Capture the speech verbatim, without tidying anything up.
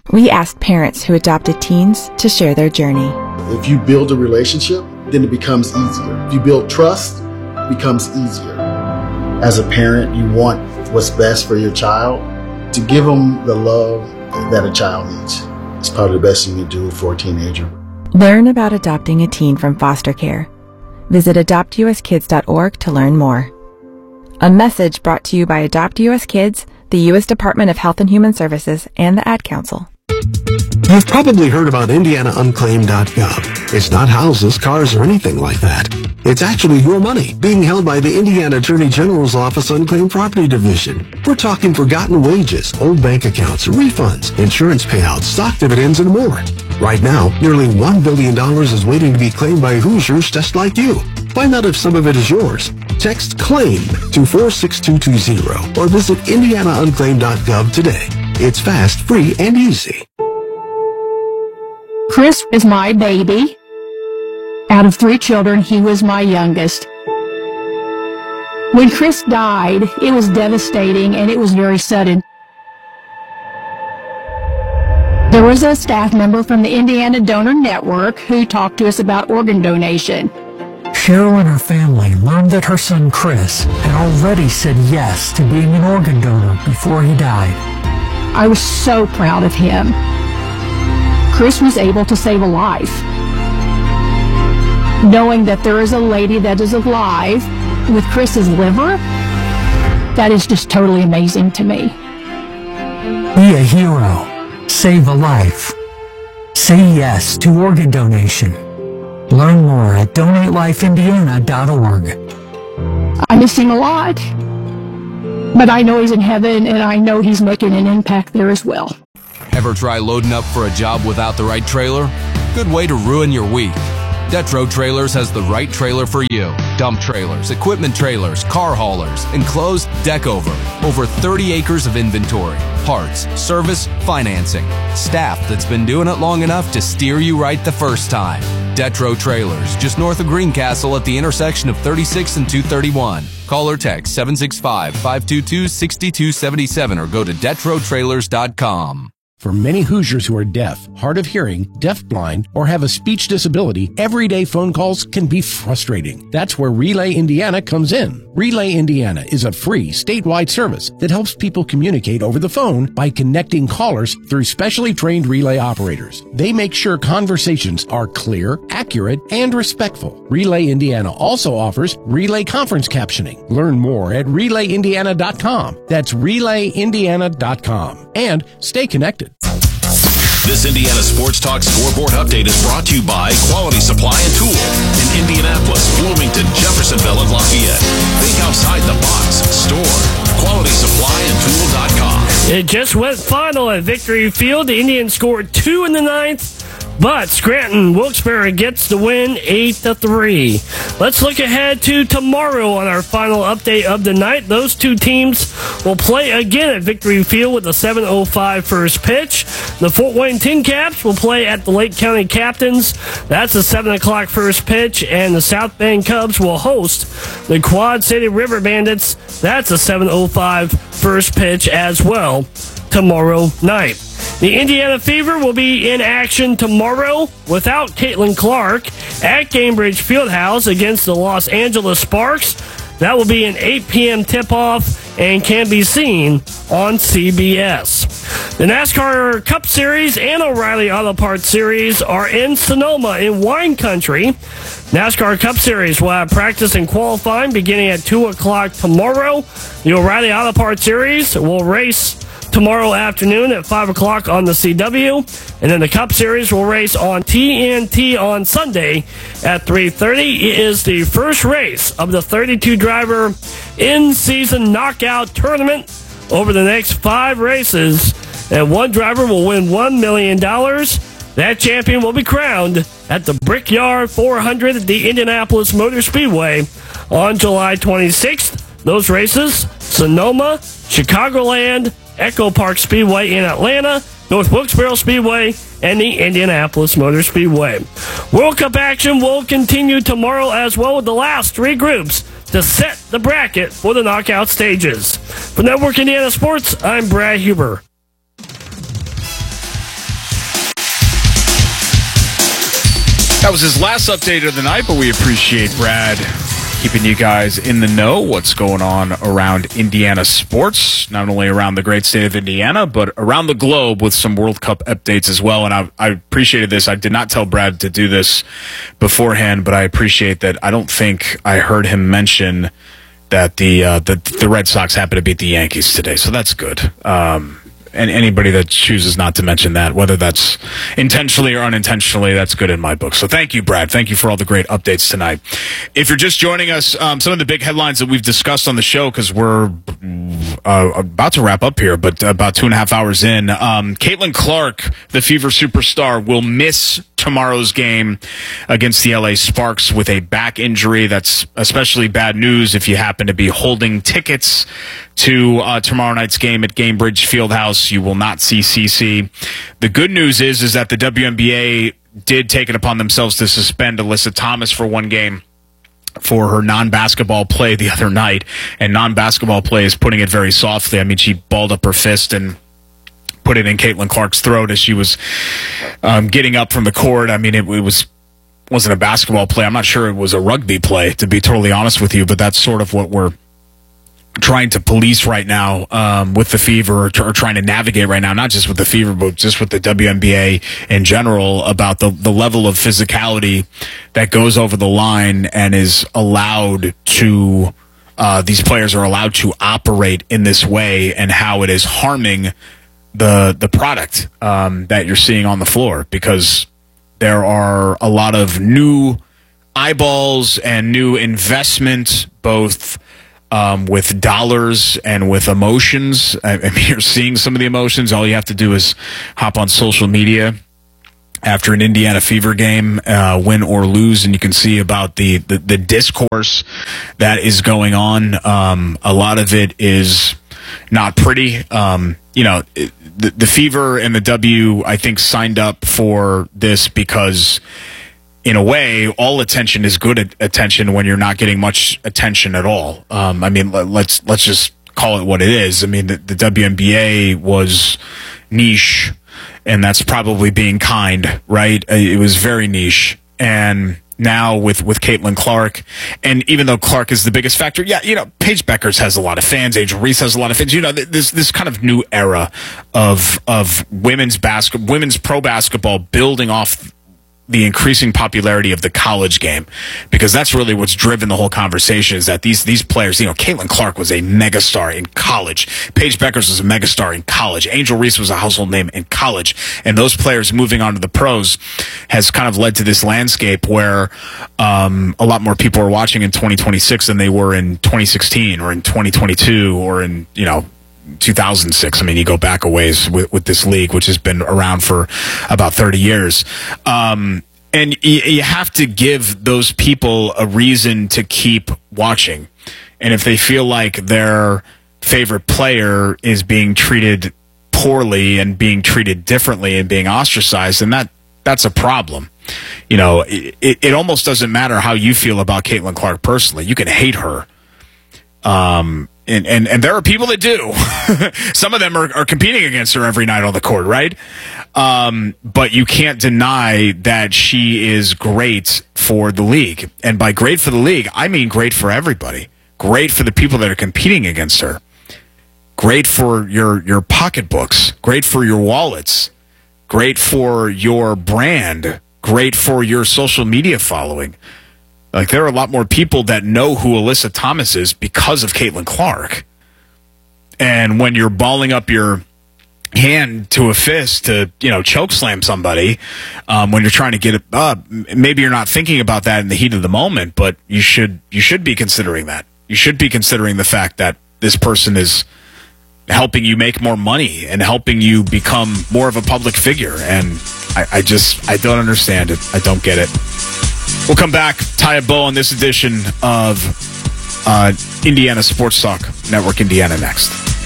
We asked parents who adopted teens to share their journey. If you build a relationship, then it becomes easier. If you build trust, it becomes easier. As a parent, you want what's best for your child. To give them the love that a child needs. It's probably the best thing you do for a teenager. Learn about adopting a teen from foster care. Visit adopt u s kids dot org to learn more. A message brought to you by Adopt U S Kids, the U S Department of Health and Human Services, and the Ad Council. You've probably heard about Indiana Unclaimed dot gov. It's not houses, cars, or anything like that. It's actually your money being held by the Indiana Attorney General's Office Unclaimed Property Division. We're talking forgotten wages, old bank accounts, refunds, insurance payouts, stock dividends, and more. Right now, nearly one billion dollars is waiting to be claimed by Hoosiers just like you. Find out if some of it is yours. Text CLAIM to four six two two zero or visit Indiana Unclaimed dot gov today. It's fast, free, and easy. Chris is my baby. Out of three children, he was my youngest. When Chris died, it was devastating and it was very sudden. There was a staff member from the Indiana Donor Network who talked to us about organ donation. Cheryl and her family learned that her son Chris had already said yes to being an organ donor before he died. I was so proud of him. Chris was able to save a life. Knowing that there is a lady that is alive with Chris's liver, that is just totally amazing to me. Be a hero. Save a life. Say yes to organ donation. Learn more at donate life indiana dot org. I miss him a lot, but I know he's in heaven and I know he's making an impact there as well. Ever try loading up for a job without the right trailer? Good way to ruin your week. Detro Trailers has the right trailer for you. Dump trailers, equipment trailers, car haulers, enclosed deck over. Over thirty acres of inventory, parts, service, financing. Staff that's been doing it long enough to steer you right the first time. Detro Trailers, just north of Greencastle at the intersection of thirty-six and two thirty-one. Call or text seven six five, five two two, six two seven seven or go to detro trailers dot com. For many Hoosiers who are deaf, hard of hearing, deafblind, or have a speech disability, everyday phone calls can be frustrating. That's where Relay Indiana comes in. Relay Indiana is a free statewide service that helps people communicate over the phone by connecting callers through specially trained relay operators. They make sure conversations are clear, accurate, and respectful. Relay Indiana also offers relay conference captioning. Learn more at relay indiana dot com. That's relay indiana dot com. And stay connected. This Indiana Sports Talk Scoreboard Update is brought to you by Quality Supply and Tool in Indianapolis, Bloomington, Jeffersonville, and Lafayette. Think outside the box. Store. quality supply and tool dot com. It just went final at Victory Field. The Indians scored two in the ninth, but Scranton Wilkes-Barre gets the win eight to three. Let's look ahead to tomorrow on our final update of the night. Those two teams will play again at Victory Field with a seven oh five first pitch. The Fort Wayne Tin Caps will play at the Lake County Captains. That's a seven o'clock first pitch. And the South Bend Cubs will host the Quad City River Bandits. That's a seven oh five first pitch as well tomorrow night. The Indiana Fever will be in action tomorrow without Caitlin Clark at Cambridge Fieldhouse against the Los Angeles Sparks. That will be an eight p.m. tip-off and can be seen on C B S. The NASCAR Cup Series and O'Reilly Auto Parts Series are in Sonoma in wine country. NASCAR Cup Series will have practice and qualifying beginning at two o'clock tomorrow. The O'Reilly Auto Parts Series will race tomorrow afternoon at five o'clock on the C W. And then the Cup Series will race on T N T on Sunday at three thirty. It is the first race of the thirty-two driver in-season knockout tournament over the next five races. And one driver will win one million dollars. That champion will be crowned at the Brickyard four hundred at the Indianapolis Motor Speedway on July twenty-sixth. Those races, Sonoma, Chicagoland, Echo Park Speedway in Atlanta, North Wilkes-Barre Speedway, and the Indianapolis Motor Speedway. World Cup action will continue tomorrow as well with the last three groups to set the bracket for the knockout stages. For Network Indiana Sports, I'm Brad Huber. That was his last update of the night, but we appreciate Brad keeping you guys in the know what's going on around Indiana sports, not only around the great state of Indiana, but around the globe with some World Cup updates as well. And I, I appreciated this. I did not tell Brad to do this beforehand, but I appreciate that. I don't think I heard him mention that the uh, the, the Red Sox happened to beat the Yankees today, so that's good. Um, and anybody that chooses not to mention that, whether that's intentionally or unintentionally, that's good in my book. So thank you, Brad. Thank you for all the great updates tonight. If you're just joining us, um, some of the big headlines that we've discussed on the show, because we're uh, about to wrap up here, but about two and a half hours in, um, Caitlin Clark, the Fever superstar, will miss tomorrow's game against the L A Sparks with a back injury. That's especially bad news if you happen to be holding tickets to uh, tomorrow night's game at Gainbridge Fieldhouse. You will not see C C. The good news is, is that the W N B A did take it upon themselves to suspend Alyssa Thomas for one game for her non-basketball play the other night. And non-basketball play is putting it very softly. I mean, she balled up her fist and put it in Caitlin Clark's throat as she was um, getting up from the court. I mean, it, it was, wasn't a basketball play. I'm not sure it was a rugby play, to be totally honest with you, but that's sort of what we're trying to police right now um, with the Fever, or, or trying to navigate right now, not just with the Fever, but just with the W N B A in general, about the, the level of physicality that goes over the line and is allowed to, uh, these players are allowed to operate in this way, and how it is harming the the product um, that you're seeing on the floor, because there are a lot of new eyeballs and new investment, both um, with dollars and with emotions. I, I mean, you're seeing some of the emotions. All you have to do is hop on social media after an Indiana Fever game, uh, win or lose, and you can see about the, the, the discourse that is going on. Um, a lot of it is not pretty. Um, you know, it, the, the Fever and the W, I think, signed up for this because, in a way, all attention is good attention when you're not getting much attention at all. Um, I mean, let's let's just call it what it is. I mean, the, the W N B A was niche, and that's probably being kind, right? It was very niche. And now with, with Caitlin Clark, and even though Clark is the biggest factor, yeah, you know, Paige Beckers has a lot of fans, Angel Reese has a lot of fans. You know, this this kind of new era of of women's basket, women's pro basketball building off the increasing popularity of the college game, because that's really what's driven the whole conversation, is that these these players, you know, Caitlin Clark was a megastar in college. Paige Beckers was a megastar in college. Angel Reese was a household name in college. And those players moving on to the pros has kind of led to this landscape where um, a lot more people are watching in twenty twenty-six than they were in twenty sixteen or in twenty twenty-two or in, you know, two thousand six. I mean, you go back a ways with, with this league, which has been around for about thirty years. Um, and you, you have to give those people a reason to keep watching. And if they feel like their favorite player is being treated poorly and being treated differently and being ostracized, then that that's a problem. You know, it, it almost doesn't matter how you feel about Caitlin Clark personally. You can hate her. Um, And, and, and there are people that do. Some of them are, are competing against her every night on the court, right? Um, but you can't deny that she is great for the league. And by great for the league, I mean great for everybody. Great for the people that are competing against her. Great for your, your pocketbooks. Great for your wallets. Great for your brand. Great for your social media following. Like, there are a lot more people that know who Alyssa Thomas is because of Caitlin Clark. And when you're balling up your hand to a fist to, you know, choke slam somebody, um, when you're trying to get it up, maybe you're not thinking about that in the heat of the moment, but you should you should be considering that. You should be considering the fact that this person is helping you make more money and helping you become more of a public figure. And I, I just, I don't understand it. I don't get it. We'll come back, tie a bow on this edition of uh, Indiana Sports Talk Network Indiana next.